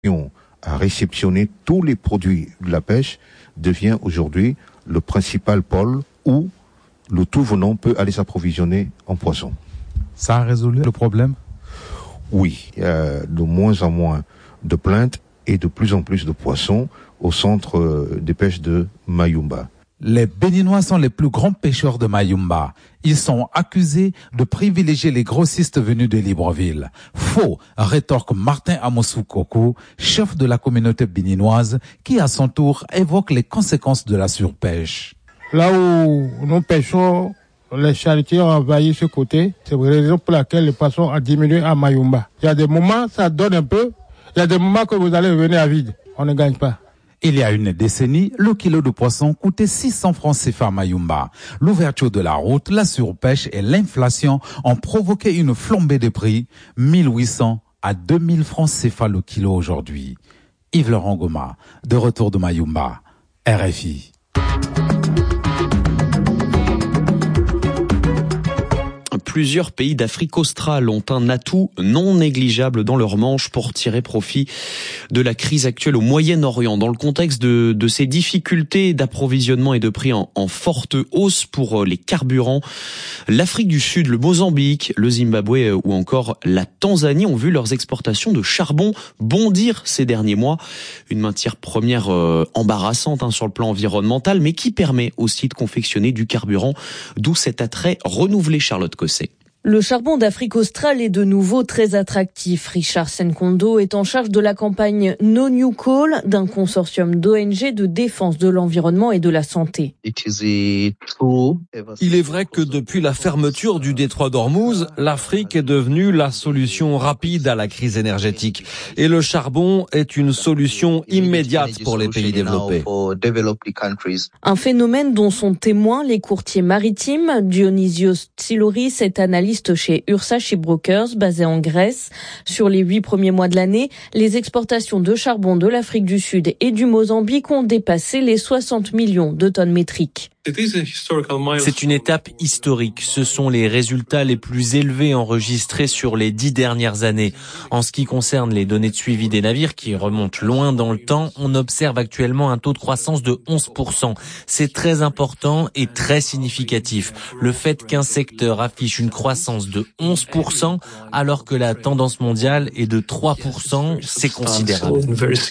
à réceptionner tous les produits de la pêche devient aujourd'hui le principal pôle où le tout venant peut aller s'approvisionner en poisson. Ça a résolu le problème ? Oui, il y a de moins en moins de plaintes et de plus en plus de poissons au centre des pêches de Mayumba. Les Béninois sont les plus grands pêcheurs de Mayumba. Ils sont accusés de privilégier les grossistes venus de Libreville. Faux, rétorque Martin Amousou-Koko, chef de la communauté béninoise, qui à son tour évoque les conséquences de la surpêche. Là où nous pêchons, les charretiers ont envahi ce côté. C'est la raison pour laquelle les poissons ont diminué à Mayumba. Il y a des moments, ça donne un peu. Il y a des moments que vous allez revenir à vide. On ne gagne pas. Il y a une décennie, le kilo de poisson coûtait 600 francs CFA à Mayumba. L'ouverture de la route, la surpêche et l'inflation ont provoqué une flambée de prix, 1800 à 2000 francs CFA le kilo aujourd'hui. Yves-Laurent Goma, de retour de Mayumba, RFI. Plusieurs pays d'Afrique australe ont un atout non négligeable dans leur manche pour tirer profit de la crise actuelle au Moyen-Orient. Dans le contexte de ces difficultés d'approvisionnement et de prix en forte hausse pour les carburants, l'Afrique du Sud, le Mozambique, le Zimbabwe ou encore la Tanzanie ont vu leurs exportations de charbon bondir ces derniers mois. Une matière première embarrassante sur le plan environnemental, mais qui permet aussi de confectionner du carburant, d'où cet attrait renouvelé, Charlotte Cosset. Le charbon d'Afrique australe est de nouveau très attractif. Richard Senkondo est en charge de la campagne No New Coal d'un consortium d'ONG de défense de l'environnement et de la santé. Il est vrai que depuis la fermeture du détroit d'Ormuz, l'Afrique est devenue la solution rapide à la crise énergétique. Et le charbon est une solution immédiate pour les pays développés. Un phénomène dont sont témoins les courtiers maritimes. Dionysios Tsilouris est analyste chez Ursa Shipbrokers, basé en Grèce. Sur les 8 premiers mois de l'année, les exportations de charbon de l'Afrique du Sud et du Mozambique ont dépassé les 60 millions de tonnes métriques. C'est une étape historique. Ce sont les résultats les plus élevés enregistrés sur les 10 dernières années. En ce qui concerne les données de suivi des navires qui remontent loin dans le temps, on observe actuellement un taux de croissance de 11%. C'est très important et très significatif. Le fait qu'un secteur affiche une croissance de 11% alors que la tendance mondiale est de 3%, c'est considérable.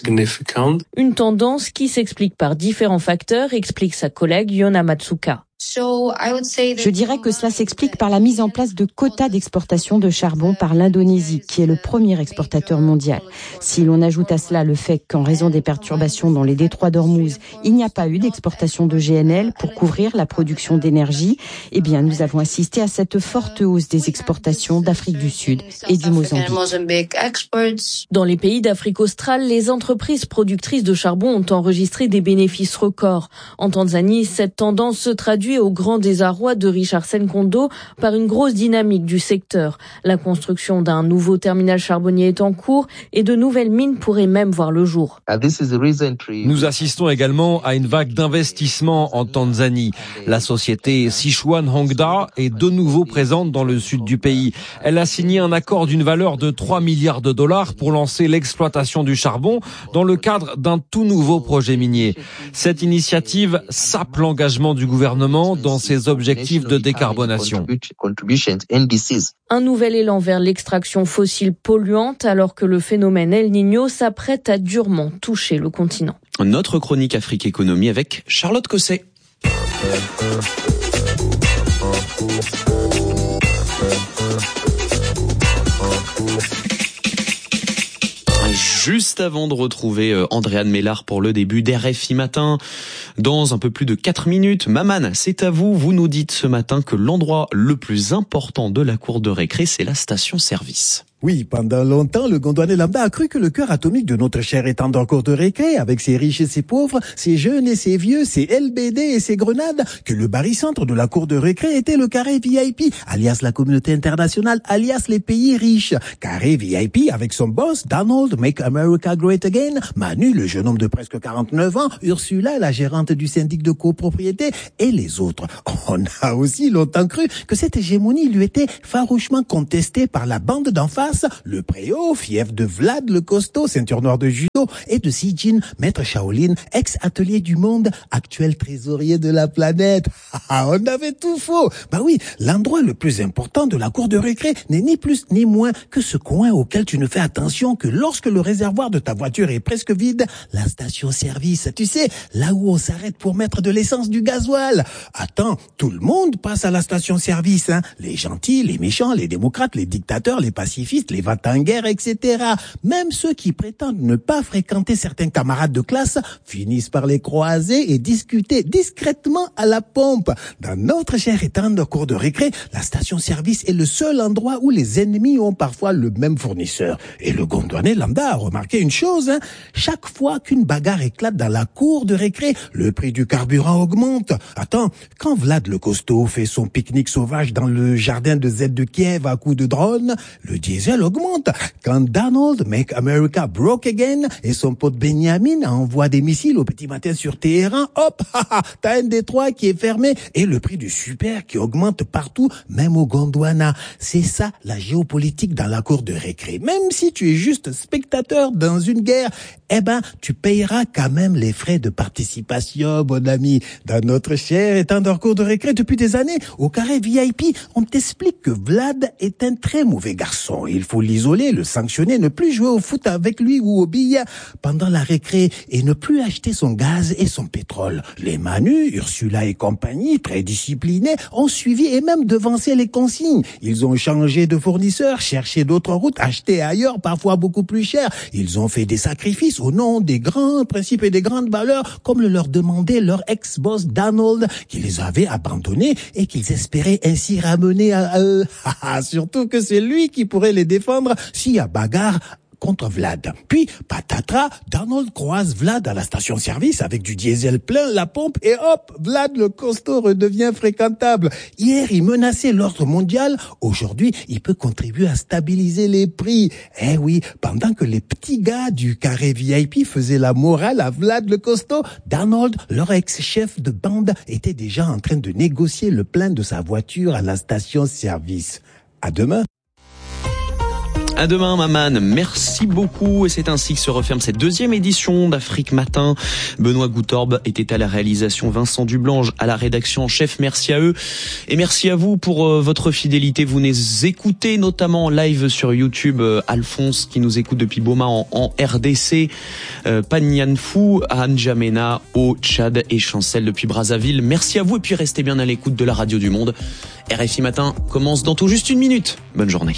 Une tendance qui s'explique par différents facteurs, explique sa collègue Yona Matsuka. Je dirais que cela s'explique par la mise en place de quotas d'exportation de charbon par l'Indonésie, qui est le premier exportateur mondial. Si l'on ajoute à cela le fait qu'en raison des perturbations dans les détroits d'Ormuz, il n'y a pas eu d'exportation de GNL pour couvrir la production d'énergie, eh bien nous avons assisté à cette forte hausse des exportations d'Afrique du Sud et du Mozambique. Dans les pays d'Afrique australe, les entreprises productrices de charbon ont enregistré des bénéfices records. En Tanzanie, cette tendance se traduit au grand désarroi de Richard Senkondo par une grosse dynamique du secteur. La construction d'un nouveau terminal charbonnier est en cours et de nouvelles mines pourraient même voir le jour. Nous assistons également à une vague d'investissement en Tanzanie. La société Sichuan Hongda est de nouveau présente dans le sud du pays. Elle a signé un accord d'une valeur de 3 milliards de dollars pour lancer l'exploitation du charbon dans le cadre d'un tout nouveau projet minier. Cette initiative sape l'engagement du gouvernement dans ses objectifs de décarbonation. Un nouvel élan vers l'extraction fossile polluante alors que le phénomène El Niño s'apprête à durement toucher le continent. Notre chronique Afrique Économie avec Charlotte Cosset. Juste avant de retrouver Andréane Mélard pour le début d'RFI Matin, dans un peu plus de 4 minutes, Maman, c'est à vous. Vous nous dites ce matin que l'endroit le plus important de la cour de récré, c'est la station-service. Oui, pendant longtemps, le Gondouanais lambda a cru que le cœur atomique de notre cher étendard cour de récré, avec ses riches et ses pauvres, ses jeunes et ses vieux, ses LBD et ses grenades, que le barycentre de la cour de récré était le carré VIP, alias la communauté internationale, alias les pays riches. Carré VIP avec son boss, Donald, Make America Great Again, Manu, le jeune homme de presque 49 ans, Ursula, la gérante du syndic de copropriété, et les autres. On a aussi longtemps cru que cette hégémonie lui était farouchement contestée par la bande d'en face, classe, le préau, fief de Vlad le costaud, ceinture noire de judo, et de Sijin, maître Shaolin, ex-atelier du monde, actuel trésorier de la planète. On avait tout faux. Bah oui, l'endroit le plus important de la cour de récré n'est ni plus ni moins que ce coin auquel tu ne fais attention que lorsque le réservoir de ta voiture est presque vide, la station-service. Tu sais, là où on s'arrête pour mettre de l'essence, du gasoil. Attends, tout le monde passe à la station-service, hein. Les gentils, les méchants, les démocrates, les dictateurs, les pacifistes, les va-t-en-guerre, etc. Même ceux qui prétendent ne pas fréquenter certains camarades de classe finissent par les croiser et discuter discrètement à la pompe. Dans notre cher et tendre cour de récré, la station-service est le seul endroit où les ennemis ont parfois le même fournisseur. Et le gondouanais lambda a remarqué une chose, hein. Chaque fois qu'une bagarre éclate dans la cour de récré, le prix du carburant augmente. Attends, quand Vlad le costaud fait son pique-nique sauvage dans le jardin de Z de Kiev à coups de drone, le diesel augmente. Quand Donald Make America Broke Again et son pote Benjamin envoient des missiles au petit matin sur Téhéran, hop, t'as un Détroit qui est fermé et le prix du super qui augmente partout, même au Gondwana. C'est ça la géopolitique dans la cour de récré. Même si tu es juste spectateur dans une guerre, eh ben, tu payeras quand même les frais de participation, mon ami. Dans notre cher et tendre cour de récré depuis des années, au carré VIP, on t'explique que Vlad est un très mauvais garçon. Il faut l'isoler, le sanctionner, ne plus jouer au foot avec lui ou au billard pendant la récré et ne plus acheter son gaz et son pétrole. Les Manu, Ursula et compagnie, très disciplinés, ont suivi et même devancé les consignes. Ils ont changé de fournisseur, cherché d'autres routes, acheté ailleurs, parfois beaucoup plus cher. Ils ont fait des sacrifices au nom des grands principes et des grandes valeurs, comme le leur demandait leur ex-boss Donald, qui les avait abandonnés et qu'ils espéraient ainsi ramener à eux. Surtout que c'est lui qui pourrait les défendre s'il y a bagarre contre Vlad. Puis, patatras, Donald croise Vlad à la station-service avec du diesel plein la pompe et hop, Vlad le costaud redevient fréquentable. Hier, il menaçait l'ordre mondial. Aujourd'hui, il peut contribuer à stabiliser les prix. Eh oui, pendant que les petits gars du carré VIP faisaient la morale à Vlad le costaud, Donald, leur ex-chef de bande, était déjà en train de négocier le plein de sa voiture à la station-service. À demain. À demain, Maman. Merci beaucoup. Et c'est ainsi que se referme cette deuxième édition d'Afrique Matin. Benoît Goutorbe était à la réalisation, Vincent Dublange à la rédaction en chef. Merci à eux. Et merci à vous pour votre fidélité. Vous nous écoutez notamment en live sur YouTube. Alphonse qui nous écoute depuis Boma en RDC. Panyanfou à N'Djamena au Tchad et Chancel depuis Brazzaville. Merci à vous et puis restez bien à l'écoute de la radio du monde. RFI Matin commence dans tout juste 1 minute. Bonne journée.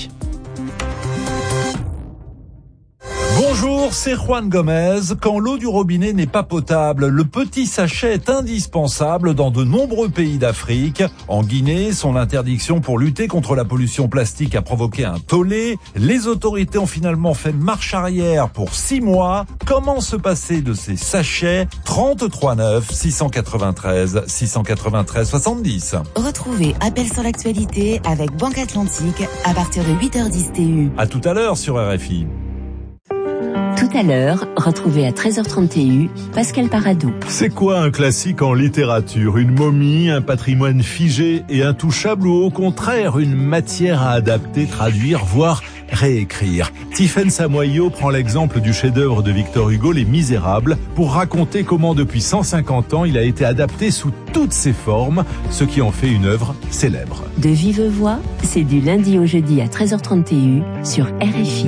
Bonjour, c'est Juan Gomez. Quand l'eau du robinet n'est pas potable, le petit sachet est indispensable dans de nombreux pays d'Afrique. En Guinée, son interdiction pour lutter contre la pollution plastique a provoqué un tollé. Les autorités ont finalement fait marche arrière pour 6 mois. Comment se passer de ces sachets? 33 9 693 693 70. Retrouvez Appel sur l'actualité avec Banque Atlantique à partir de 8h10 TU. À tout à l'heure sur RFI. Tout à l'heure, retrouvez à 13h30 TU Pascal Paradou. C'est quoi un classique en littérature? Une momie, un patrimoine figé et intouchable ou au contraire une matière à adapter, traduire, voire réécrire? Tiffaine Samoyo prend l'exemple du chef-d'œuvre de Victor Hugo, Les Misérables, pour raconter comment depuis 150 ans il a été adapté sous toutes ses formes, ce qui en fait une œuvre célèbre. De vive voix, c'est du lundi au jeudi à 13h30 TU sur RFI.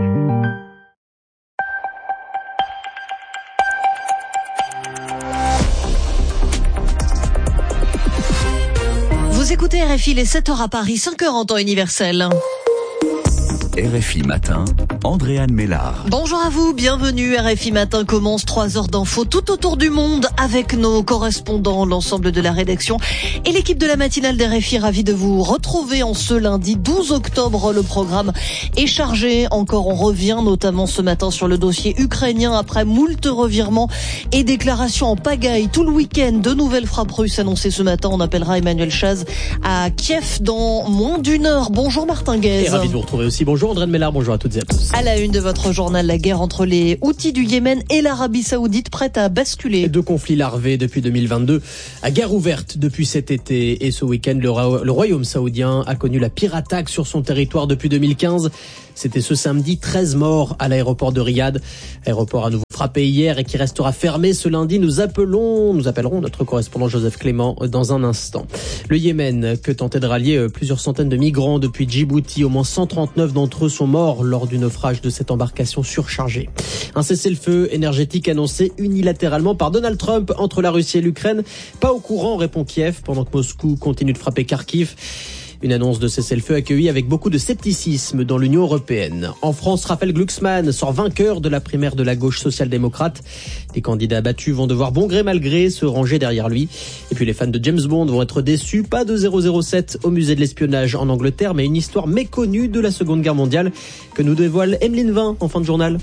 Vous écoutez RFI, les 7h à Paris, 5h en temps universel. RFI Matin, Andréane Mélard. Bonjour à vous, bienvenue. RFI Matin commence 3 heures d'infos tout autour du monde avec nos correspondants, l'ensemble de la rédaction et l'équipe de la matinale d'RFI. Ravi de vous retrouver en ce lundi 12 octobre. Le programme est chargé. Encore, on revient notamment ce matin sur le dossier ukrainien après moult revirements et déclarations en pagaille tout le week-end. De nouvelles frappes russes annoncées ce matin. On appellera Emmanuel Chaz à Kiev dans moins d'1 heure. Bonjour Martin Guez. Et ravi de vous retrouver aussi. Bonjour Andréane Mélard, bonjour à toutes et à tous. À la une de votre journal, la guerre entre les Houthis du Yémen et l'Arabie Saoudite prête à basculer. 2 conflits larvés depuis 2022, à guerre ouverte depuis cet été. Et ce week-end, le royaume saoudien a connu la pire attaque sur son territoire depuis 2015. C'était ce samedi, 13 morts à l'aéroport de Riyad. Aéroport à nouveau frappé hier et qui restera fermé ce lundi. Nous appellerons notre correspondant Joseph Clément dans un instant. Le Yémen, que tentait de rallier plusieurs centaines de migrants depuis Djibouti. Au moins 139 d'entre eux sont morts lors du naufrage de cette embarcation surchargée. Un cessez-le-feu énergétique annoncé unilatéralement par Donald Trump entre la Russie et l'Ukraine. Pas au courant, répond Kiev, pendant que Moscou continue de frapper Kharkiv. Une annonce de cessez-le-feu accueillie avec beaucoup de scepticisme dans l'Union européenne. En France, Raphaël Glucksmann sort vainqueur de la primaire de la gauche social-démocrate. Les candidats battus vont devoir bon gré mal gré se ranger derrière lui. Et puis les fans de James Bond vont être déçus. Pas de 007 au musée de l'espionnage en Angleterre, mais une histoire méconnue de la Seconde Guerre mondiale que nous dévoile Emeline Vin en fin de journal.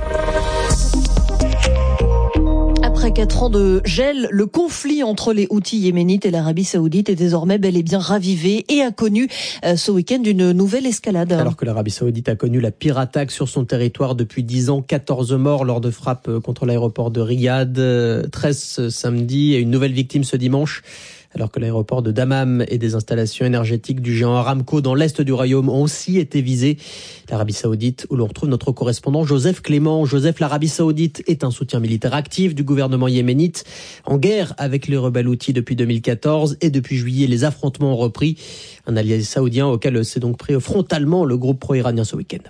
Après 4 ans de gel, le conflit entre les Houthis yéménites et l'Arabie Saoudite est désormais bel et bien ravivé et a connu ce week-end une nouvelle escalade. Alors que l'Arabie Saoudite a connu la pire attaque sur son territoire depuis 10 ans, 14 morts lors de frappes contre l'aéroport de Riyad, 13 samedi et une nouvelle victime ce dimanche. Alors que l'aéroport de Dammam et des installations énergétiques du géant Aramco dans l'est du royaume ont aussi été visés. L'Arabie Saoudite, où l'on retrouve notre correspondant Joseph Clément. Joseph, l'Arabie Saoudite est un soutien militaire actif du gouvernement yéménite, en guerre avec les rebelles Houthis depuis 2014 et depuis juillet, les affrontements ont repris. Un allié saoudien auquel s'est donc pris frontalement le groupe pro-iranien ce week-end.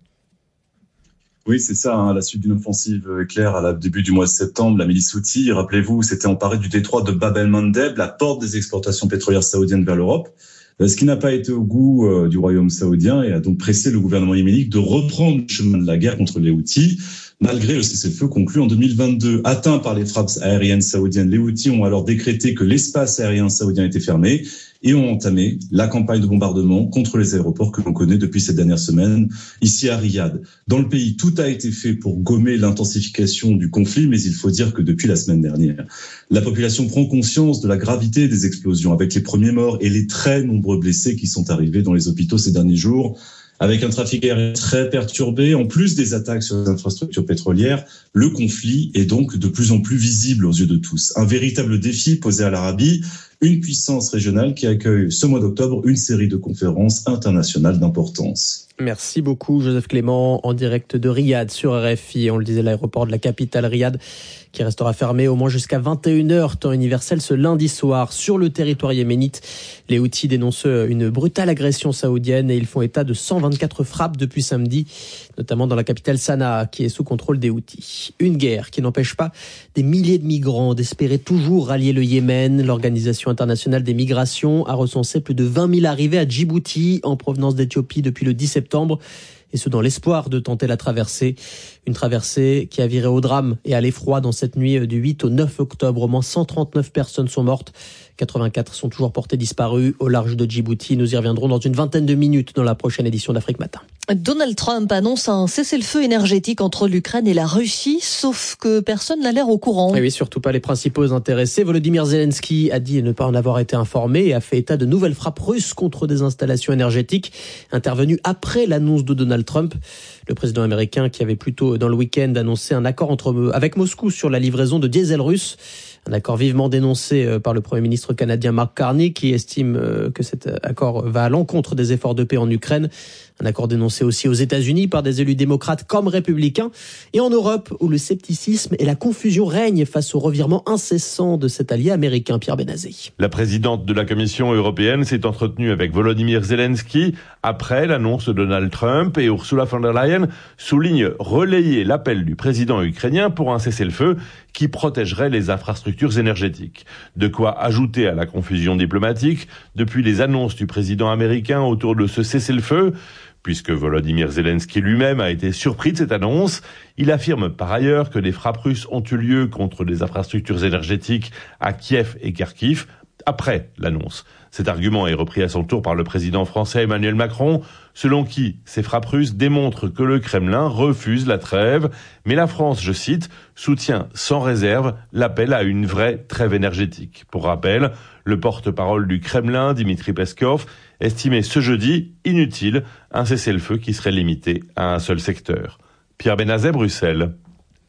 Oui, c'est ça, à la suite d'une offensive éclair à la début du mois de septembre, la milice Houthi, rappelez-vous, s'était emparée du détroit de Bab el-Mandeb, la porte des exportations pétrolières saoudiennes vers l'Europe, ce qui n'a pas été au goût du royaume saoudien et a donc pressé le gouvernement yéménite de reprendre le chemin de la guerre contre les Houthis, malgré le cessez-le-feu conclu en 2022. Atteints par les frappes aériennes saoudiennes, les Houthis ont alors décrété que l'espace aérien saoudien était fermé et ont entamé la campagne de bombardement contre les aéroports que l'on connaît depuis ces dernières semaines ici à Riyad. Dans le pays, tout a été fait pour gommer l'intensification du conflit, mais il faut dire que depuis la semaine dernière, la population prend conscience de la gravité des explosions, avec les premiers morts et les très nombreux blessés qui sont arrivés dans les hôpitaux ces derniers jours. Avec un trafic aérien très perturbé, en plus des attaques sur les infrastructures pétrolières, le conflit est donc de plus en plus visible aux yeux de tous. Un véritable défi posé à l'Arabie, une puissance régionale qui accueille ce mois d'octobre une série de conférences internationales d'importance. Merci beaucoup Joseph Clément, en direct de Riyad sur RFI. On le disait, l'aéroport de la capitale Riyad qui restera fermé au moins jusqu'à 21h, temps universel ce lundi soir. Sur le territoire yéménite, les Houthis dénoncent une brutale agression saoudienne et ils font état de 124 frappes depuis samedi, notamment dans la capitale Sanaa qui est sous contrôle des Houthis. Une guerre qui n'empêche pas des milliers de migrants d'espérer toujours rallier le Yémen. L'Organisation internationale des migrations a recensé plus de 20 000 arrivées à Djibouti en provenance d'Éthiopie depuis le 10 septembre. Et ce dans l'espoir de tenter la traversée. Une traversée qui a viré au drame et à l'effroi dans cette nuit du 8 au 9 octobre. Au moins 139 personnes sont mortes. 84 sont toujours portées disparues au large de Djibouti. Nous y reviendrons dans une vingtaine de minutes dans la prochaine édition d'Afrique Matin. Donald Trump annonce un cessez-le-feu énergétique entre l'Ukraine et la Russie, sauf que personne n'a l'air au courant. Et oui, surtout pas les principaux intéressés. Volodymyr Zelensky a dit ne pas en avoir été informé et a fait état de nouvelles frappes russes contre des installations énergétiques intervenues après l'annonce de Donald Trump. Le président américain qui avait plutôt dans le week-end annoncé un accord avec Moscou sur la livraison de diesel russe. Un accord vivement dénoncé par le Premier ministre canadien Mark Carney qui estime que cet accord va à l'encontre des efforts de paix en Ukraine. Un accord dénoncé aussi aux États-Unis par des élus démocrates comme républicains. Et en Europe, où le scepticisme et la confusion règnent face au revirement incessant de cet allié américain, Pierre Benazé. La présidente de la Commission européenne s'est entretenue avec Volodymyr Zelensky après l'annonce de Donald Trump et Ursula von der Leyen souligne relayer l'appel du président ukrainien pour un cessez-le-feu qui protégerait les infrastructures énergétiques. De quoi ajouter à la confusion diplomatique depuis les annonces du président américain autour de ce cessez-le-feu. Puisque Volodymyr Zelensky lui-même a été surpris de cette annonce, il affirme par ailleurs que des frappes russes ont eu lieu contre des infrastructures énergétiques à Kiev et Kharkiv après l'annonce. Cet argument est repris à son tour par le président français Emmanuel Macron, selon qui ces frappes russes démontrent que le Kremlin refuse la trêve, mais la France, je cite, soutient sans réserve l'appel à une vraie trêve énergétique. Pour rappel, le porte-parole du Kremlin, Dmitri Peskov, estimait ce jeudi inutile un cessez-le-feu qui serait limité à un seul secteur. Pierre Benazet, Bruxelles.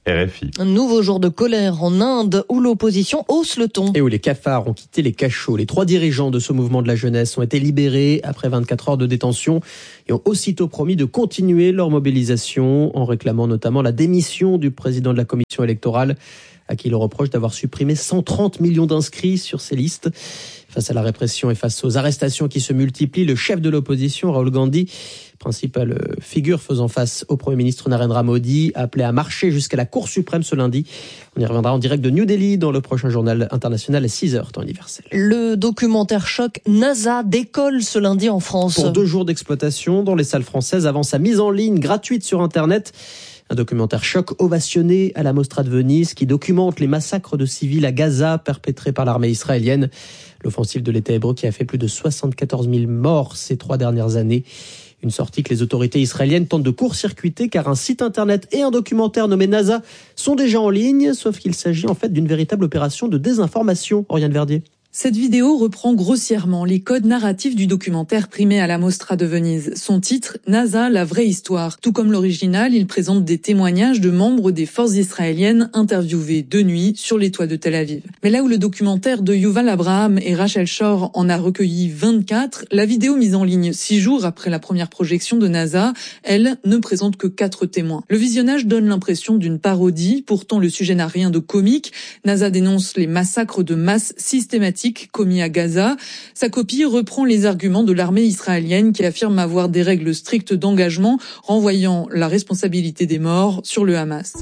RFI. Un nouveau jour de colère en Inde où l'opposition hausse le ton. Et où les cafards ont quitté les cachots. Les 3 dirigeants de ce mouvement de la jeunesse ont été libérés après 24 heures de détention et ont aussitôt promis de continuer leur mobilisation en réclamant notamment la démission du président de la commission électorale à qui il reproche d'avoir supprimé 130 millions d'inscrits sur ces listes. Face à la répression et face aux arrestations qui se multiplient, le chef de l'opposition, Rahul Gandhi, principale figure faisant face au Premier ministre Narendra Modi, a appelé à marcher jusqu'à la Cour suprême ce lundi. On y reviendra en direct de New Delhi dans le prochain journal international à 6h, temps universel. Le documentaire choc NASA décolle ce lundi en France. Pour 2 jours d'exploitation dans les salles françaises avant sa mise en ligne gratuite sur Internet. Un documentaire choc ovationné à la Mostra de Venise qui documente les massacres de civils à Gaza perpétrés par l'armée israélienne. L'offensive de l'État hébreu qui a fait plus de 74 000 morts ces 3 dernières années. Une sortie que les autorités israéliennes tentent de court-circuiter car un site internet et un documentaire nommé NASA sont déjà en ligne, sauf qu'il s'agit en fait d'une véritable opération de désinformation. Oriane Verdier. Cette vidéo reprend grossièrement les codes narratifs du documentaire primé à la Mostra de Venise. Son titre, NASA, la vraie histoire. Tout comme l'original, il présente des témoignages de membres des forces israéliennes interviewés de nuit sur les toits de Tel Aviv. Mais là où le documentaire de Yuval Abraham et Rachel Shor en a recueilli 24, la vidéo mise en ligne 6 jours après la première projection de NASA, elle, ne présente que 4 témoins. Le visionnage donne l'impression d'une parodie, pourtant le sujet n'a rien de comique. NASA dénonce les massacres de masse systématiques commis à Gaza. Sa copie reprend les arguments de l'armée israélienne qui affirme avoir des règles strictes d'engagement, renvoyant la responsabilité des morts sur le Hamas.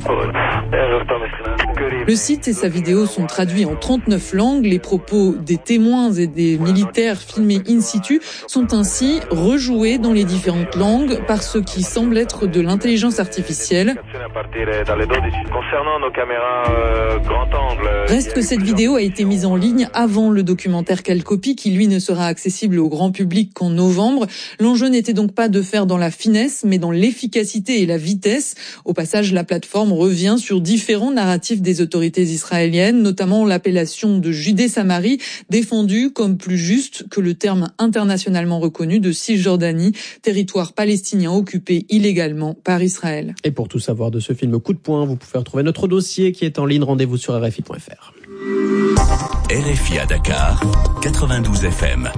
Le site et sa vidéo sont traduits en 39 langues. Les propos des témoins et des militaires filmés in situ sont ainsi rejoués dans les différentes langues par ce qui semble être de l'intelligence artificielle. Concernant nos caméras grand angle, reste que cette vidéo a été mise en ligne avant le documentaire qu'elle copie, qui lui ne sera accessible au grand public qu'en novembre. L'enjeu n'était donc pas de faire dans la finesse, mais dans l'efficacité et la vitesse. Au passage, la plateforme revient sur différents narratifs des autorités israéliennes, notamment l'appellation de Judée-Samarie, défendue comme plus juste que le terme internationalement reconnu de Cisjordanie, territoire palestinien occupé illégalement par Israël. Et pour tout savoir de ce film Coup de poing, vous pouvez retrouver notre dossier qui est en ligne. Rendez-vous sur RFI.fr. RFI à Dakar, 92 FM.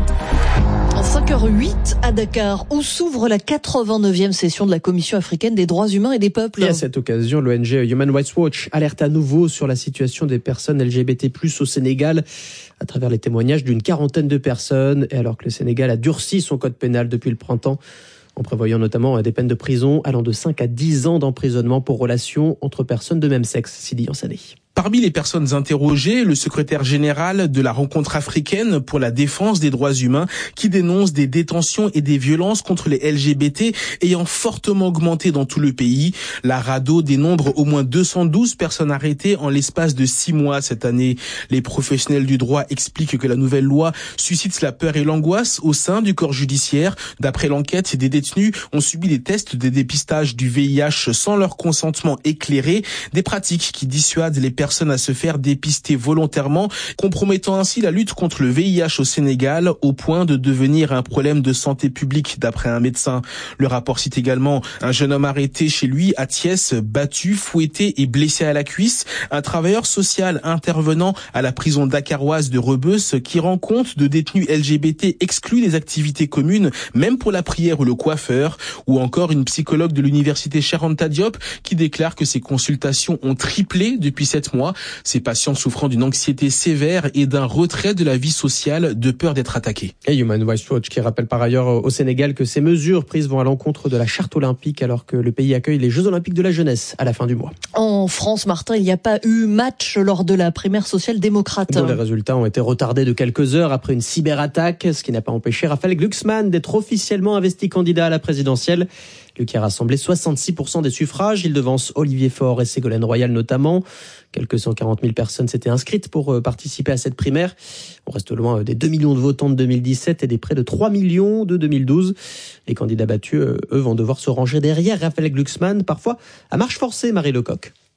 En 5h08 à Dakar, où s'ouvre la 89e session de la Commission africaine des droits humains et des peuples. Et à cette occasion, l'ONG Human Rights Watch alerte à nouveau sur la situation des personnes LGBT+ au Sénégal, à travers les témoignages d'une 40aine de personnes, et alors que le Sénégal a durci son code pénal depuis le printemps, en prévoyant notamment des peines de prison allant de 5 à 10 ans d'emprisonnement pour relations entre personnes de même sexe. Sidi Yansani. Parmi les personnes interrogées, le secrétaire général de la Rencontre africaine pour la défense des droits humains qui dénonce des détentions et des violences contre les LGBT ayant fortement augmenté dans tout le pays. La RADDHO dénombre au moins 212 personnes arrêtées en l'espace de 6 mois cette année. Les professionnels du droit expliquent que la nouvelle loi suscite la peur et l'angoisse au sein du corps judiciaire. D'après l'enquête, des détenus ont subi des tests de dépistage du VIH sans leur consentement éclairé, des pratiques qui dissuadent les personnes à se faire dépister volontairement, compromettant ainsi la lutte contre le VIH au Sénégal au point de devenir un problème de santé publique d'après un médecin. Le rapport cite également un jeune homme arrêté chez lui à Thiès, battu, fouetté et blessé à la cuisse, un travailleur social intervenant à la prison dakaroise de Rebeuss qui rend compte de détenus LGBT exclus des activités communes, même pour la prière ou le coiffeur, ou encore une psychologue de l'université Cheikh Anta Diop qui déclare que ses consultations ont triplé depuis 7 mois. Ces patients souffrant d'une anxiété sévère et d'un retrait de la vie sociale de peur d'être attaqués. Et Human Rights Watch qui rappelle par ailleurs au Sénégal que ces mesures prises vont à l'encontre de la charte olympique alors que le pays accueille les Jeux olympiques de la jeunesse à la fin du mois. En France, Martin, il n'y a pas eu match lors de la primaire social-démocrate. Dont les résultats ont été retardés de quelques heures après une cyberattaque, ce qui n'a pas empêché Raphaël Glucksmann d'être officiellement investi candidat à la présidentielle. Lui qui a rassemblé 66% des suffrages, il devance Olivier Faure et Ségolène Royal notamment. Quelques 140 000 personnes s'étaient inscrites pour participer à cette primaire. On reste loin des 2 millions de votants de 2017 et des près de 3 millions de 2012. Les candidats battus, eux, vont devoir se ranger derrière Raphaël Glucksmann, parfois à marche forcée, Marie Lecoq.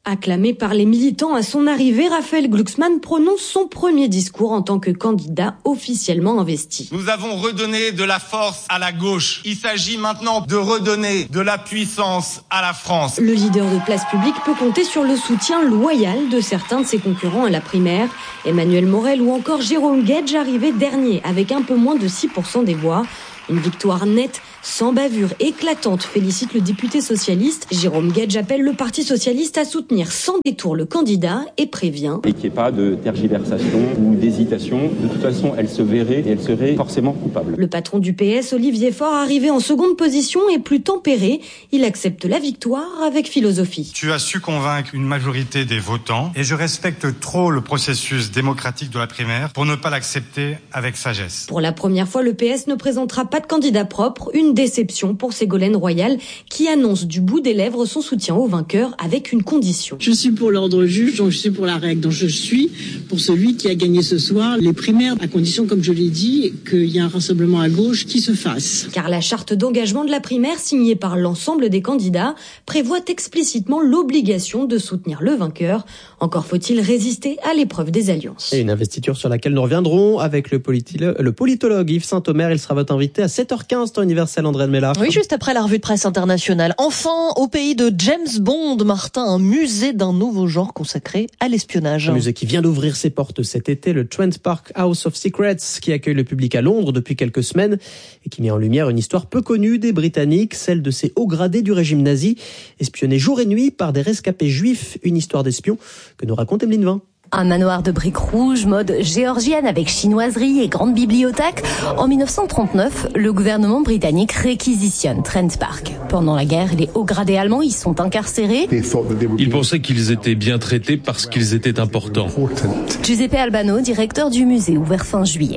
Acclamé par les militants à son arrivée, Raphaël Glucksmann prononce son premier discours en tant que candidat officiellement investi. Nous avons redonné de la force à la gauche. Il s'agit maintenant de redonner de la puissance à la France. Le leader de Place Publique peut compter sur le soutien loyal de certains de ses concurrents à la primaire. Emmanuel Morel ou encore Jérôme Guedj arrivaient dernier avec un peu moins de 6% des voix. Une victoire nette, sans bavure éclatante, félicite le député socialiste. Jérôme Guedj appelle le Parti socialiste à soutenir sans détour le candidat et prévient. Et qu'il n'y ait pas de tergiversation ou d'hésitation. De toute façon, elle se verrait et elle serait forcément coupable. Le patron du PS, Olivier Faure, arrivé en seconde position et plus tempéré. Il accepte la victoire avec philosophie. Tu as su convaincre une majorité des votants et je respecte trop le processus démocratique de la primaire pour ne pas l'accepter avec sagesse. Pour la première fois, le PS ne présentera pas de candidat propre, une déception pour Ségolène Royal qui annonce du bout des lèvres son soutien au vainqueur avec une condition. Je suis pour l'ordre juge, donc je suis pour la règle, donc je suis pour celui qui a gagné ce soir les primaires, à condition, comme je l'ai dit, qu'il y ait un rassemblement à gauche qui se fasse. Car la charte d'engagement de la primaire, signée par l'ensemble des candidats, prévoit explicitement l'obligation de soutenir le vainqueur. Encore faut-il résister à l'épreuve des alliances. Et une investiture sur laquelle nous reviendrons avec le politologue Yves Saint-Omer. Il sera votre invité à 7h15, temps universel, André Mella. Oui, juste après la revue de presse internationale. Enfin, au pays de James Bond, Martin, un musée d'un nouveau genre consacré à l'espionnage. Un musée qui vient d'ouvrir ses portes cet été, le Trent Park House of Secrets, qui accueille le public à Londres depuis quelques semaines et qui met en lumière une histoire peu connue des Britanniques, celle de ces hauts gradés du régime nazi, espionnés jour et nuit par des rescapés juifs. Une histoire d'espion que nous raconte Emeline Vin. Un manoir de briques rouges, mode géorgienne avec chinoiserie et grande bibliothèque. En 1939, le gouvernement britannique réquisitionne Trent Park. Pendant la guerre, les hauts gradés allemands y sont incarcérés. Ils pensaient qu'ils étaient bien traités parce qu'ils étaient importants. Giuseppe Albano, directeur du musée, ouvert fin juillet.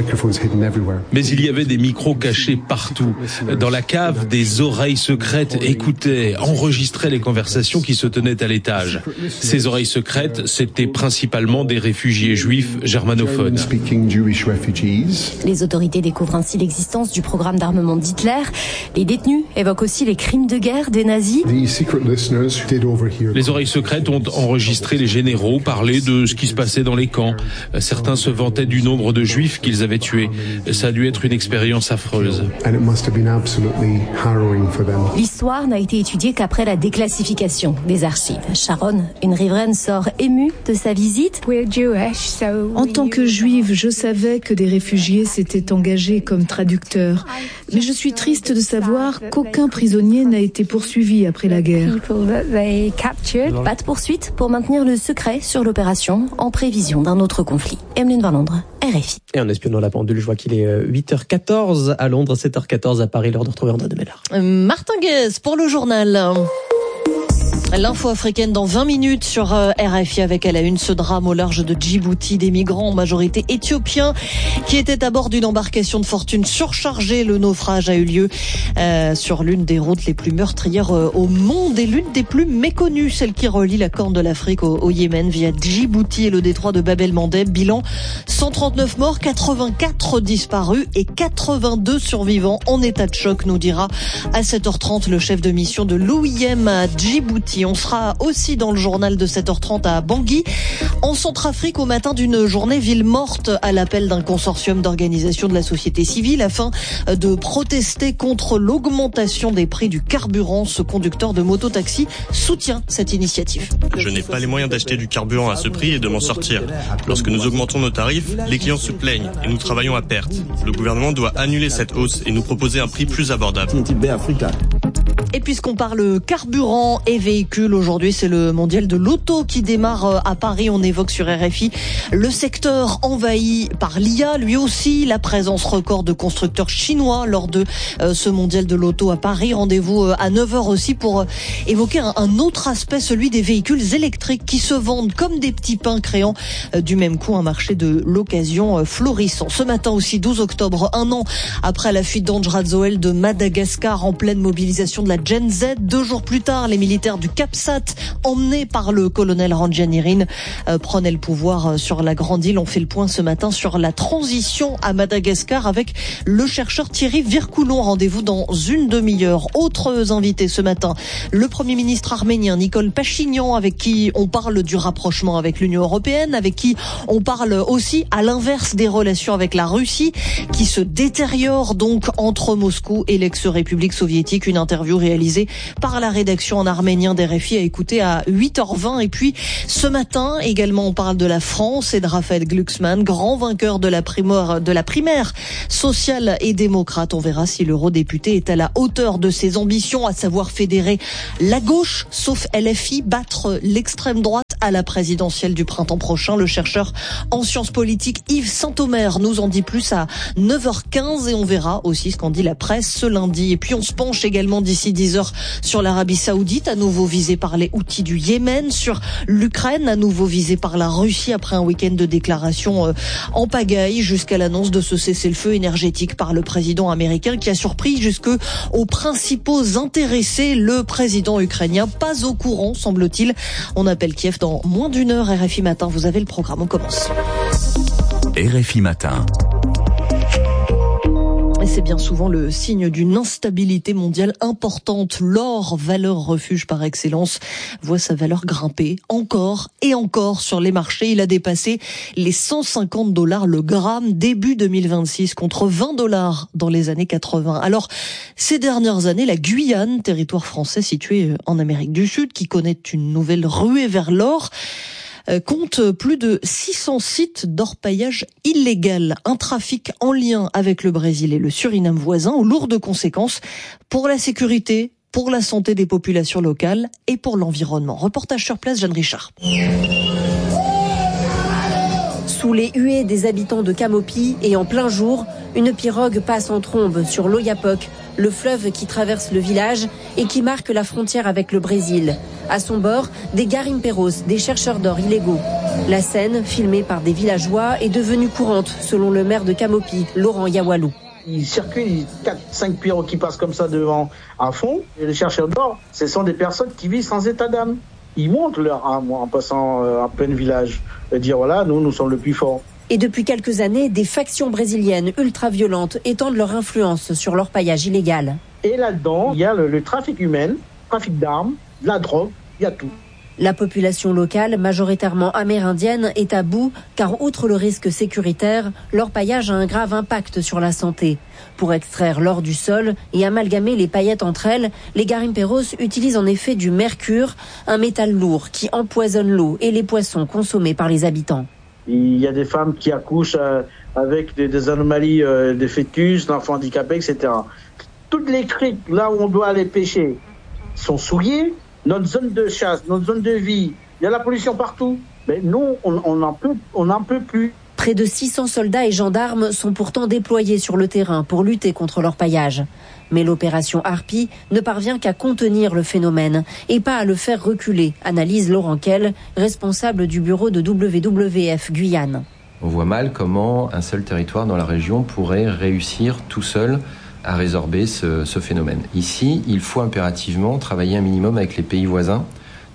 Mais il y avait des micros cachés partout. Dans la cave, des oreilles secrètes écoutaient, enregistraient les conversations qui se tenaient à l'étage. Ces oreilles secrètes, c'était principalement des réfugiés juifs germanophones. Les autorités découvrent ainsi l'existence du programme d'armement d'Hitler. Les détenus évoquent aussi les crimes de guerre des nazis. Les oreilles secrètes ont enregistré les généraux parler de ce qui se passait dans les camps. Certains se vantaient du nombre de juifs qu'ils avaient tués. Ça a dû être une expérience affreuse. L'histoire n'a été étudiée qu'après la déclassification des archives. Sharon, une riveraine, sort émue de sa visite. En tant que juive, je savais que des réfugiés s'étaient engagés comme traducteurs. Mais je suis triste de savoir qu'aucun prisonnier n'a été poursuivi après la guerre. Pas de poursuite pour maintenir le secret sur l'opération en prévision d'un autre conflit. Emeline Van Londres, RFI. Et en espionnant la pendule, je vois qu'il est 8h14 à Londres, 7h14 à Paris, l'heure de retrouver André Demellard. Martin Guez pour le journal. L'info africaine dans 20 minutes sur RFI avec à la une ce drame au large de Djibouti, des migrants en majorité éthiopiens qui étaient à bord d'une embarcation de fortune surchargée. Le naufrage a eu lieu sur l'une des routes les plus meurtrières au monde et l'une des plus méconnues, celle qui relie la Corne de l'Afrique au Yémen via Djibouti et le détroit de Bab el-Mandeb. Bilan 139 morts, 84 disparus et 82 survivants en état de choc, nous dira à 7h30 le chef de mission de l'OIM à Djibouti. On sera aussi dans le journal de 7h30 à Bangui, en Centrafrique, au matin d'une journée ville morte à l'appel d'un consortium d'organisations de la société civile afin de protester contre l'augmentation des prix du carburant. Ce conducteur de moto-taxi soutient cette initiative. Je n'ai pas les moyens d'acheter du carburant à ce prix et de m'en sortir. Lorsque nous augmentons nos tarifs, les clients se plaignent et nous travaillons à perte. Le gouvernement doit annuler cette hausse et nous proposer un prix plus abordable. Et puisqu'on parle carburant et véhicules, aujourd'hui c'est le mondial de l'auto qui démarre à Paris. On évoque sur RFI le secteur envahi par l'IA, lui aussi, la présence record de constructeurs chinois lors de ce mondial de l'auto à Paris. Rendez-vous à 9h aussi pour évoquer un autre aspect, celui des véhicules électriques qui se vendent comme des petits pains, créant du même coup un marché de l'occasion florissant. Ce matin aussi, 12 octobre, un an après la fuite d'Andra Zoel de Madagascar, en pleine mobilisation de la Gen Z. 2 jours plus tard, les militaires du CAPSAT, emmenés par le colonel Randjanirin, prenaient le pouvoir sur la Grande Île. On fait le point ce matin sur la transition à Madagascar avec le chercheur Thierry Vircoulon. Rendez-vous dans une demi-heure. Autres invités ce matin, le Premier ministre arménien Nikol Pachinian, avec qui on parle du rapprochement avec l'Union européenne, avec qui on parle aussi à l'inverse des relations avec la Russie, qui se détériore donc entre Moscou et l'ex-République soviétique. Une interview réalisée par la rédaction en arménien d'RFI à écouter à 8h20. Et puis ce matin également, on parle de la France et de Raphaël Glucksmann, grand vainqueur de la primaire sociale et démocrate. On verra si l'eurodéputé est à la hauteur de ses ambitions, à savoir fédérer la gauche, sauf LFI, battre l'extrême droite à la présidentielle du printemps prochain. Le chercheur en sciences politiques Yves Saint-Omer nous en dit plus à 9h15 et on verra aussi ce qu'en dit la presse ce lundi. Et puis on se penche également d'ici 10h sur l'Arabie Saoudite, à nouveau visée par les Houthis du Yémen, sur l'Ukraine, à nouveau visée par la Russie après un week-end de déclarations en pagaille, jusqu'à l'annonce de ce cessez-le-feu énergétique par le président américain qui a surpris jusque aux principaux intéressés. Le président ukrainien pas au courant, semble-t-il. On appelle Kiev dans moins d'une heure. RFI Matin, vous avez le programme, on commence. RFI Matin. Et c'est bien souvent le signe d'une instabilité mondiale importante. L'or, valeur refuge par excellence, voit sa valeur grimper encore et encore sur les marchés. Il a dépassé les $150 le gramme début 2026 contre $20 dans les années 80. Alors, ces dernières années, la Guyane, territoire français situé en Amérique du Sud, qui connaît une nouvelle ruée vers l'or, compte plus de 600 sites d'orpaillage illégal. Un trafic en lien avec le Brésil et le Suriname voisin aux lourdes conséquences pour la sécurité, pour la santé des populations locales et pour l'environnement. Reportage sur place, Jeanne Richard. Sous les huées des habitants de Camopi et en plein jour, une pirogue passe en trombe sur l'Oyapock, le fleuve qui traverse le village et qui marque la frontière avec le Brésil. À son bord, des garimpeiros, des chercheurs d'or illégaux. La scène, filmée par des villageois, est devenue courante, selon le maire de Camopi, Laurent Yawalou. Il circule 4-5 pirogues qui passent comme ça devant à fond. Et les chercheurs d'or, ce sont des personnes qui vivent sans état d'âme. Ils montent leur âme en passant en plein village et dire voilà, nous sommes le plus forts. Et depuis quelques années, des factions brésiliennes ultra-violentes étendent leur influence sur l'orpaillage illégal. Et là-dedans, il y a le trafic humain, le trafic d'armes, de la drogue, il y a tout. La population locale, majoritairement amérindienne, est à bout car outre le risque sécuritaire, l'orpaillage a un grave impact sur la santé. Pour extraire l'or du sol et amalgamer les paillettes entre elles, les garimpeiros utilisent en effet du mercure, un métal lourd qui empoisonne l'eau et les poissons consommés par les habitants. Il y a des femmes qui accouchent avec des anomalies, des fœtus, d'enfants handicapés, etc. Toutes les criques, là où on doit aller pêcher, sont souillées. Notre zone de chasse, notre zone de vie, il y a la pollution partout. Mais nous, on n'en peut plus. Près de 600 soldats et gendarmes sont pourtant déployés sur le terrain pour lutter contre l'orpaillage. Mais l'opération Harpie ne parvient qu'à contenir le phénomène et pas à le faire reculer, analyse Laurent Kell, responsable du bureau de WWF Guyane. On voit mal comment un seul territoire dans la région pourrait réussir tout seul à résorber ce phénomène. Ici, il faut impérativement travailler un minimum avec les pays voisins.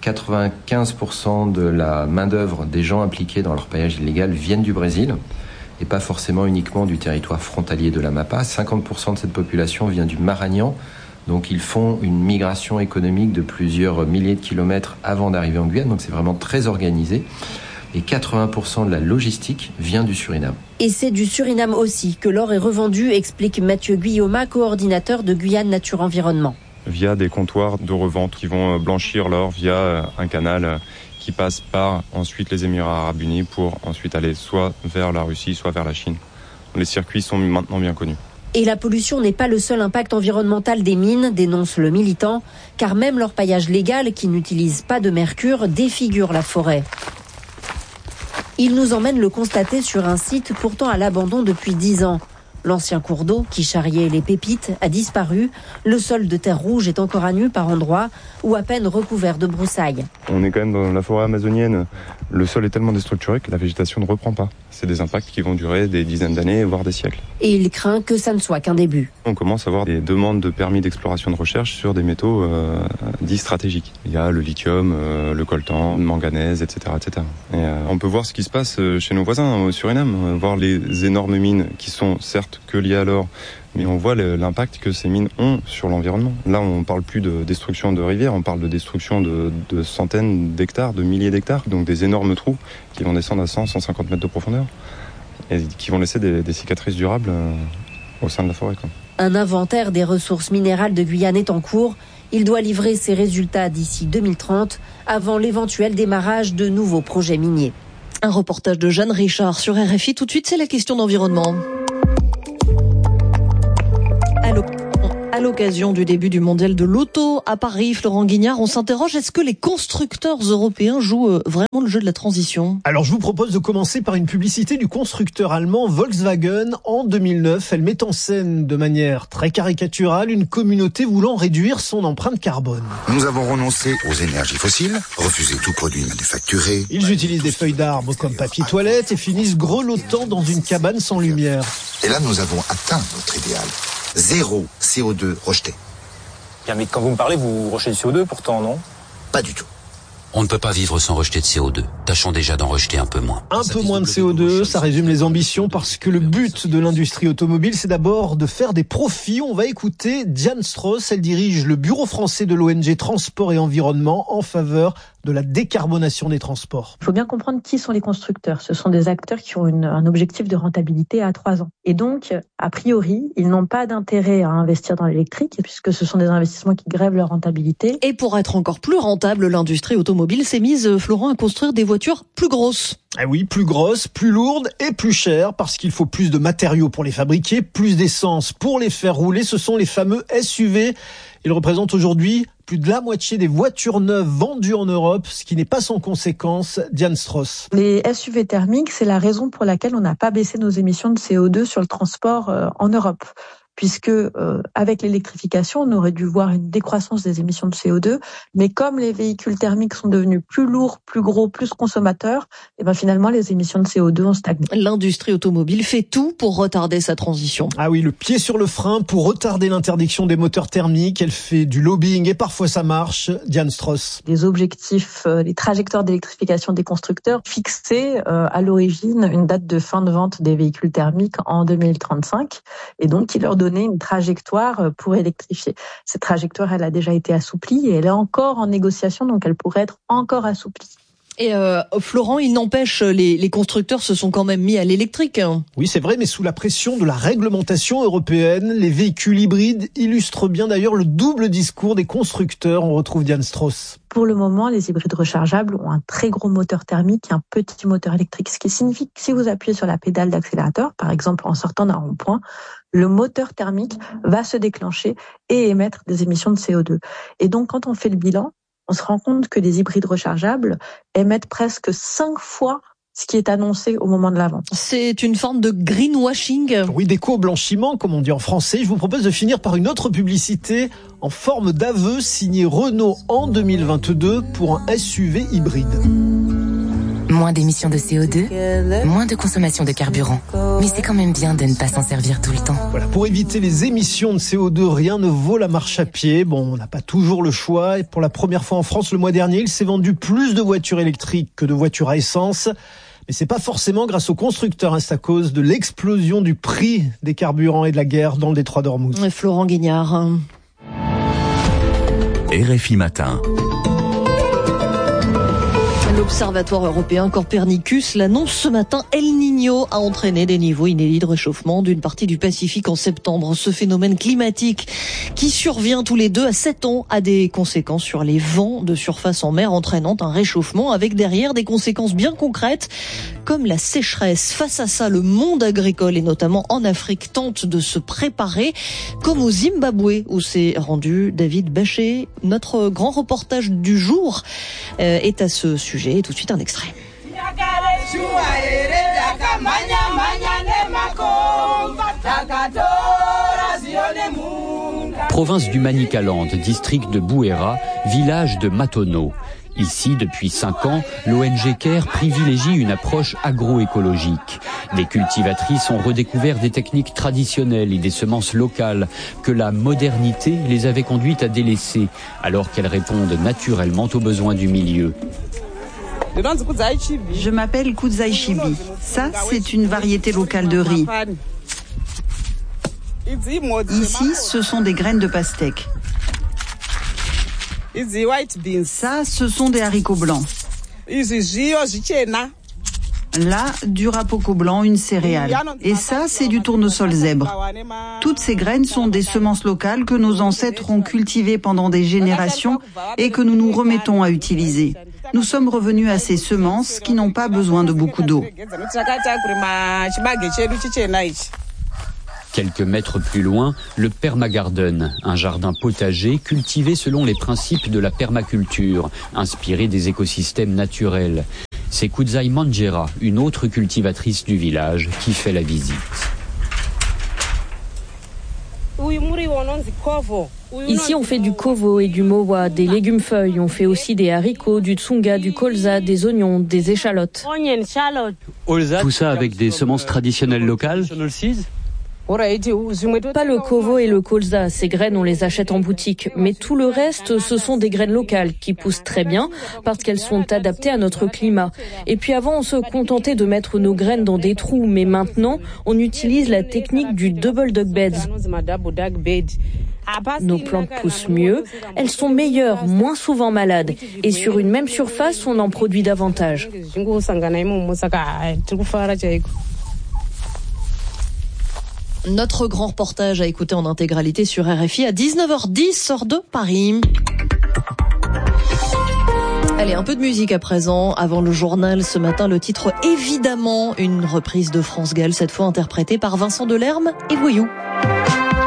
95% de la main-d'œuvre des gens impliqués dans l'orpaillage illégal viennent du Brésil et pas forcément uniquement du territoire frontalier de l'Amapá. 50% de cette population vient du Maranhão, donc ils font une migration économique de plusieurs milliers de kilomètres avant d'arriver en Guyane, donc c'est vraiment très organisé. Et 80% de la logistique vient du Suriname. Et c'est du Suriname aussi que l'or est revendu, explique Mathieu Guillaumat, coordinateur de Guyane Nature Environnement. Via des comptoirs de revente qui vont blanchir l'or via un canal qui passe par ensuite les Émirats Arabes Unis pour ensuite aller soit vers la Russie, soit vers la Chine. Les circuits sont maintenant bien connus. Et la pollution n'est pas le seul impact environnemental des mines, dénonce le militant, car même l'orpaillage légal, qui n'utilise pas de mercure, défigure la forêt. Il nous emmène le constater sur un site pourtant à l'abandon depuis 10 ans. L'ancien cours d'eau qui charriait les pépites a disparu. Le sol de terre rouge est encore à nu par endroits ou à peine recouvert de broussailles. On est quand même dans la forêt amazonienne. Le sol est tellement déstructuré que la végétation ne reprend pas. C'est des impacts qui vont durer des dizaines d'années, voire des siècles. Et il craint que ça ne soit qu'un début. On commence à avoir des demandes de permis d'exploration de recherche sur des métaux dits stratégiques. Il y a le lithium, le coltan, le manganèse, etc. etc. Et, on peut voir ce qui se passe chez nos voisins au Suriname, voir les énormes mines qui sont certes que liées à l'or, mais on voit l'impact que ces mines ont sur l'environnement. Là, on ne parle plus de destruction de rivières, on parle de destruction de centaines d'hectares, de milliers d'hectares, donc des énormes trous qui vont descendre à 100-150 mètres de profondeur et qui vont laisser des cicatrices durables au sein de la forêt. Un inventaire des ressources minérales de Guyane est en cours. Il doit livrer ses résultats d'ici 2030, avant l'éventuel démarrage de nouveaux projets miniers. Un reportage de Jeanne Richard sur RFI. Tout de suite, c'est la question d'environnement. À l'occasion du début du mondial de l'auto à Paris, Florent Guignard, on s'interroge, est-ce que les constructeurs européens jouent vraiment le jeu de la transition ? Alors je vous propose de commencer par une publicité du constructeur allemand Volkswagen en 2009. Elle met en scène de manière très caricaturale une communauté voulant réduire son empreinte carbone. Nous avons renoncé aux énergies fossiles, refusé tout produit manufacturé. Ils utilisent des feuilles d'arbre comme papier toilette et finissent grelottant dans une cabane sans lumière. Et là nous avons atteint notre idéal. 0 CO2 rejeté. Bien, mais quand vous me parlez, vous rejetez du CO2 pourtant, non ? Pas du tout. On ne peut pas vivre sans rejeter de CO2. Tâchons déjà d'en rejeter un peu moins. Un peu moins de CO2, ça résume les ambitions parce que le but de l'industrie automobile, c'est d'abord de faire des profits. On va écouter Diane Strauss, elle dirige le bureau français de l'ONG Transport et Environnement en faveur de la décarbonation des transports. Il faut bien comprendre qui sont les constructeurs. Ce sont des acteurs qui ont un objectif de rentabilité à 3 ans. Et donc, a priori, ils n'ont pas d'intérêt à investir dans l'électrique puisque ce sont des investissements qui grèvent leur rentabilité. Et pour être encore plus rentable, l'industrie automobile s'est mise, Florent, à construire des voitures plus grosses. Ah oui, plus grosses, plus lourdes et plus chères parce qu'il faut plus de matériaux pour les fabriquer, plus d'essence pour les faire rouler. Ce sont les fameux SUV. Ils représentent aujourd'hui plus de la moitié des voitures neuves vendues en Europe, ce qui n'est pas sans conséquence. Diane Strauss. Les SUV thermiques, c'est la raison pour laquelle on n'a pas baissé nos émissions de CO2 sur le transport en Europe. Puisque avec l'électrification, on aurait dû voir une décroissance des émissions de CO2, mais comme les véhicules thermiques sont devenus plus lourds, plus gros, plus consommateurs, et ben finalement les émissions de CO2 ont stagné. L'industrie automobile fait tout pour retarder sa transition. Ah oui, le pied sur le frein pour retarder l'interdiction des moteurs thermiques. Elle fait du lobbying et parfois ça marche. Diane Strauss. Les objectifs, les trajectoires d'électrification des constructeurs fixaient à l'origine une date de fin de vente des véhicules thermiques en 2035, et donc il leur donne une trajectoire pour électrifier. Cette trajectoire, elle a déjà été assouplie et elle est encore en négociation, donc elle pourrait être encore assouplie. Et Florent, il n'empêche, les constructeurs se sont quand même mis à l'électrique. Oui, c'est vrai, mais sous la pression de la réglementation européenne, les véhicules hybrides illustrent bien d'ailleurs le double discours des constructeurs. On retrouve Diane Strauss. Pour le moment, les hybrides rechargeables ont un très gros moteur thermique et un petit moteur électrique, ce qui signifie que si vous appuyez sur la pédale d'accélérateur, par exemple en sortant d'un rond-point, le moteur thermique va se déclencher et émettre des émissions de CO2. Et donc, quand on fait le bilan, on se rend compte que les hybrides rechargeables émettent presque 5 fois ce qui est annoncé au moment de la vente. C'est une forme de greenwashing. Oui, d'éco-blanchiment, comme on dit en français. Je vous propose de finir par une autre publicité en forme d'aveu signée Renault en 2022 pour un SUV hybride. Moins d'émissions de CO2, moins de consommation de carburant. Mais c'est quand même bien de ne pas s'en servir tout le temps. Voilà, pour éviter les émissions de CO2, rien ne vaut la marche à pied. Bon, on n'a pas toujours le choix. Et pour la première fois en France, le mois dernier, il s'est vendu plus de voitures électriques que de voitures à essence. Mais c'est pas forcément grâce aux constructeurs, c'est à cause de l'explosion du prix des carburants et de la guerre dans le détroit d'Ormuz. Florent Guignard. RFI Matin. L'Observatoire européen Copernicus l'annonce ce matin. El Niño a entraîné des niveaux inédits de réchauffement d'une partie du Pacifique en septembre. Ce phénomène climatique qui survient tous les 2 à 7 ans a des conséquences sur les vents de surface en mer, entraînant un réchauffement avec derrière des conséquences bien concrètes comme la sécheresse. Face à ça, le monde agricole et notamment en Afrique tente de se préparer, comme au Zimbabwe où s'est rendu David Bachet. Notre grand reportage du jour est à ce sujet. Et tout de suite un extrait. province du Manicaland, district de Bouéra, village de Matono. Ici, depuis 5 ans, l'ONG CARE privilégie une approche agroécologique. Des cultivatrices ont redécouvert des techniques traditionnelles et des semences locales que la modernité les avait conduites à délaisser, alors qu'elles répondent naturellement aux besoins du milieu. Je m'appelle Kudzai Chibi. Ça, c'est une variété locale de riz. Ici, ce sont des graines de pastèque. Ça, ce sont des haricots blancs. Là, du rapoco blanc, une céréale. Et ça, c'est du tournesol zèbre. Toutes ces graines sont des semences locales que nos ancêtres ont cultivées pendant des générations et que nous nous remettons à utiliser. Nous sommes revenus à ces semences qui n'ont pas besoin de beaucoup d'eau. Quelques mètres plus loin, le permagarden, un jardin potager cultivé selon les principes de la permaculture, inspiré des écosystèmes naturels. C'est Kudzai Manjera, une autre cultivatrice du village, qui fait la visite. Ici, on fait du kovo et du mowa, des légumes-feuilles. On fait aussi des haricots, du tsunga, du colza, des oignons, des échalotes. Tout ça avec des semences traditionnelles locales ? Pas le kovo et le colza, ces graines on les achète en boutique, mais tout le reste ce sont des graines locales qui poussent très bien parce qu'elles sont adaptées à notre climat. Et puis avant on se contentait de mettre nos graines dans des trous, mais maintenant on utilise la technique du double duck beds. Nos plantes poussent mieux, elles sont meilleures, moins souvent malades, et sur une même surface on en produit davantage. Notre grand reportage à écouter en intégralité sur RFI à 19h10, heure de Paris. Allez, un peu de musique à présent. Avant le journal ce matin, le titre évidemment, une reprise de France Gall, cette fois interprétée par Vincent Delerme et Voyou.